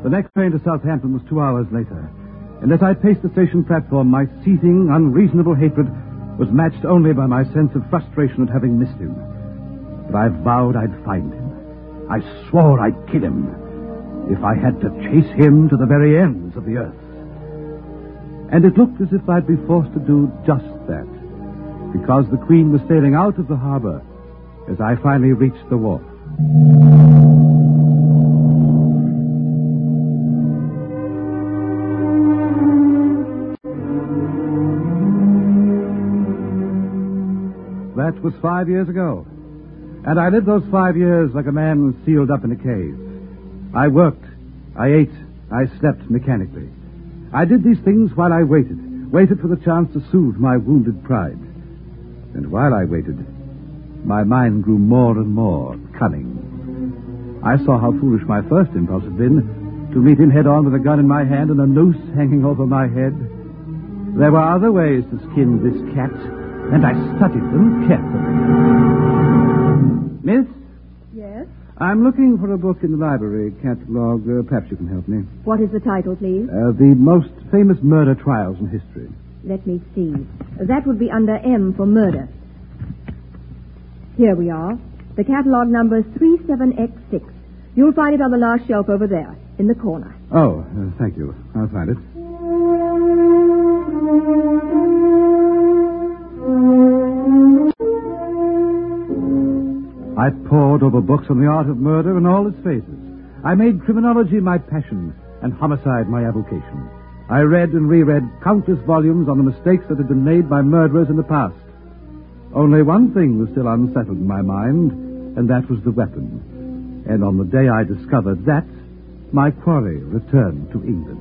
The next train to Southampton was 2 hours later. And as I paced the station platform, my seething, unreasonable hatred was matched only by my sense of frustration at having missed him. But I vowed I'd find him. I swore I'd kill him if I had to chase him to the very ends of the earth. And it looked as if I'd be forced to do just that, because the Queen was sailing out of the harbor as I finally reached the wharf. That was 5 years ago. And I lived those 5 years like a man sealed up in a cave. I worked, I ate, I slept mechanically. I did these things while I waited for the chance to soothe my wounded pride. And while I waited, my mind grew more and more cunning. I saw how foolish my first impulse had been, to meet him head-on with a gun in my hand and a noose hanging over my head. There were other ways to skin this cat, and I studied them carefully. Miss? Yes? I'm looking for a book in the library catalog. Perhaps you can help me. What is the title, please? The most famous murder trials in history. Let me see. That would be under M for murder. Here we are. The catalog number is 37X6. You'll find it on the last shelf over there, in the corner. Oh, thank you. I'll find it. I pored over books on the art of murder in all its phases. I made criminology my passion and homicide my avocation. I read and reread countless volumes on the mistakes that had been made by murderers in the past. Only one thing was still unsettled in my mind, and that was the weapon. And on the day I discovered that, my quarry returned to England.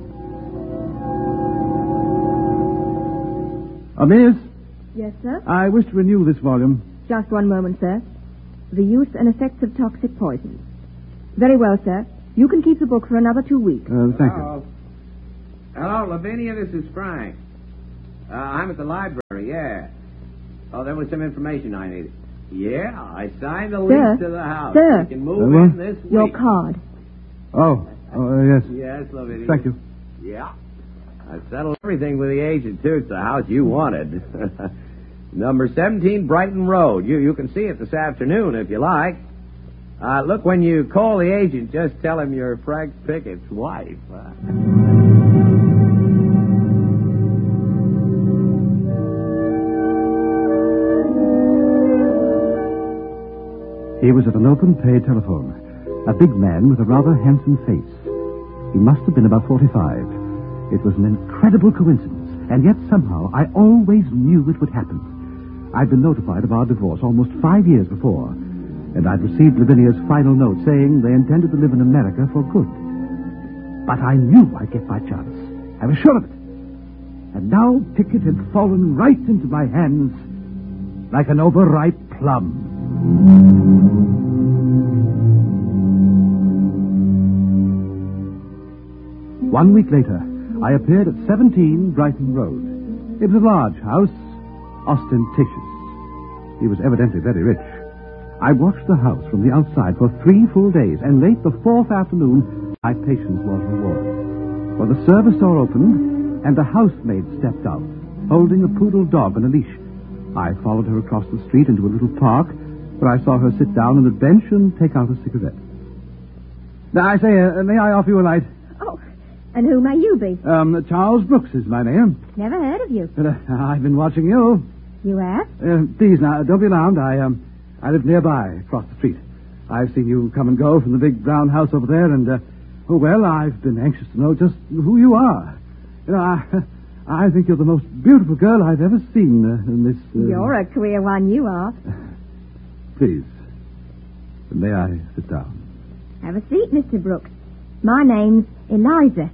Miss? Yes, sir? I wish to renew this volume. Just one moment, sir. The use and effects of toxic poison. Very well, sir. You can keep the book for another 2 weeks. Thank you. Hello, Lavinia, this is Frank. I'm at the library, yeah. Oh, there was some information I needed. Yeah, I signed the lease to the house. Sir. You can move in this week. Your card. Yes. Yes, Lavinia. Thank you. Yeah. I settled everything with the agent, too. It's the house you wanted. Number 17 Brighton Road. You can see it this afternoon if you like. Look, when you call the agent, just tell him you're Frank Pickett's wife. He was at an open-pay telephone. A big man with a rather handsome face. He must have been about 45. It was an incredible coincidence, and yet somehow I always knew it would happen. I'd been notified of our divorce almost 5 years before, and I'd received Lavinia's final note saying they intended to live in America for good. But I knew I'd get my chance. I was sure of it. And now Pickett had fallen right into my hands like an overripe plum. 1 week later, I appeared at 17 Brighton Road. It was a large house, ostentatious. He was evidently very rich. I watched the house from the outside for 3 full days, and late the 4th afternoon, my patience was rewarded. For the service door opened, and the housemaid stepped out, holding a poodle dog on a leash. I followed her across the street into a little park, where I saw her sit down on a bench and take out a cigarette. Now, I say, may I offer you a light? Oh, and who may you be? Charles Brooks is my name. Never heard of you. But I've been watching you. You have? Please, now, don't be alarmed. I live nearby, across the street. I've seen you come and go from the big brown house over there, and, I've been anxious to know just who you are. You know, I think you're the most beautiful girl I've ever seen in this... You're a queer one, you are. Please, may I sit down? Have a seat, Mr. Brooks. My name's Eliza.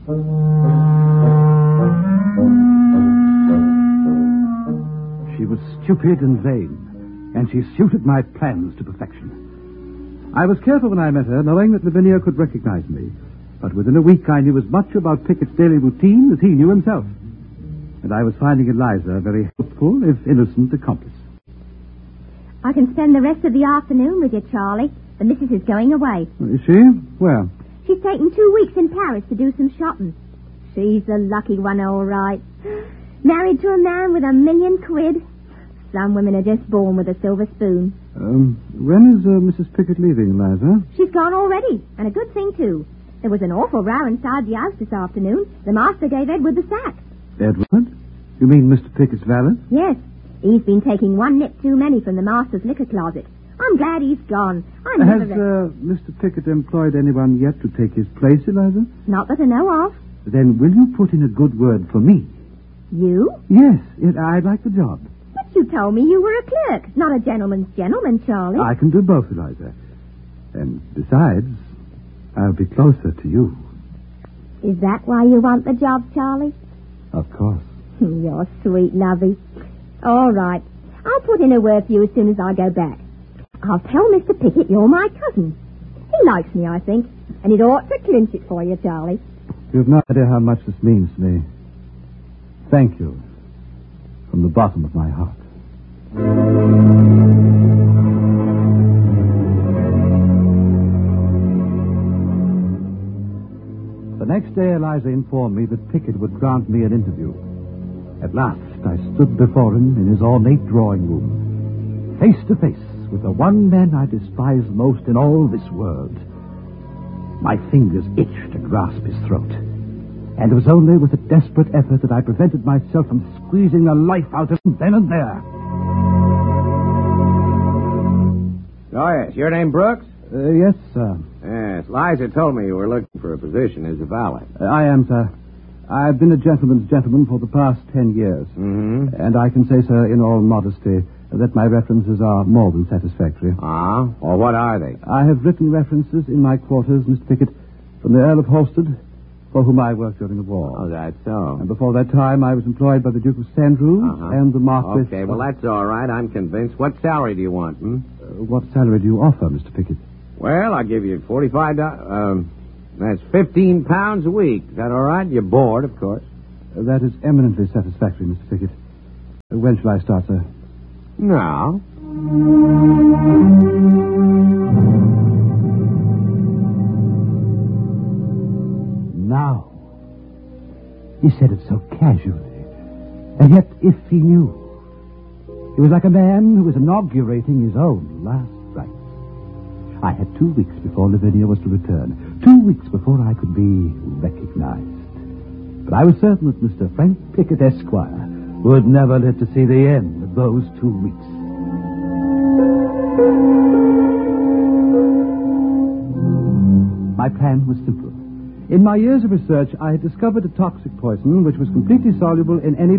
She was stupid and vain, and she suited my plans to perfection. I was careful when I met her, knowing that Lavinia could recognize me. But within a week, I knew as much about Pickett's daily routine as he knew himself. And I was finding Eliza a very helpful, if innocent, accomplice. I can spend the rest of the afternoon with you, Charlie. The missus is going away. Is she? Where? She's She's taken 2 weeks in Paris to do some shopping. She's the lucky one, all right. Married to a man with $1 million. Some women are just born with a silver spoon. When is Mrs. Pickett leaving, Eliza? She's gone already, and a good thing, too. There was an awful row inside the house this afternoon. The master gave Edward the sack. Edward? You mean Mr. Pickett's valet? Yes. He's been taking 1 nip too many from the master's liquor closet. I'm glad he's gone. Has Mr. Pickett employed anyone yet to take his place, Eliza? Not that I know of. Then will you put in a good word for me? You? Yes, I'd like the job. But you told me you were a clerk, not a gentleman's gentleman, Charlie. I can do both, Eliza. And besides, I'll be closer to you. Is that why you want the job, Charlie? Of course. You're sweet, lovey. All right. I'll put in a word for you as soon as I go back. I'll tell Mr. Pickett you're my cousin. He likes me, I think, and he'd ought to clinch it for you, Charlie. You've no idea how much this means to me. Thank you. From the bottom of my heart. The next day, Eliza informed me that Pickett would grant me an interview. At last, I stood before him in his ornate drawing room, face to face with the one man I despise most in all this world. My fingers itched to grasp his throat, and it was only with a desperate effort that I prevented myself from squeezing the life out of him then and there. Oh, yes. Your name Brooks? Yes, sir. Yes. Liza told me you were looking for a position as a valet. I am, sir. I've been a gentleman's gentleman for the past 10 years. Mm-hmm. And I can say, sir, in all modesty, that my references are more than satisfactory. Ah? Well, what are they? I have written references in my quarters, Mr. Pickett, from the Earl of Holstead, for whom I worked during the war. Oh, that's so. And before that time, I was employed by the Duke of Sandrews and the Marquis... Okay, well, that's all right. I'm convinced. What salary do you want, what salary do you offer, Mr. Pickett? Well, I'll give you $45. That's 15 pounds a week. Is that all right? You're bored, of course. That is eminently satisfactory, Mr. Pickett. When shall I start, sir? Now. Now. He said it so casually. And yet, if he knew. He was like a man who was inaugurating his own last rites. I had 2 weeks before Lavinia was to return. 2 weeks before I could be recognized. But I was certain that Mr. Frank Pickett, Esquire, would never live to see the end of those 2 weeks. My plan was simple. In my years of research, I had discovered a toxic poison which was completely soluble in any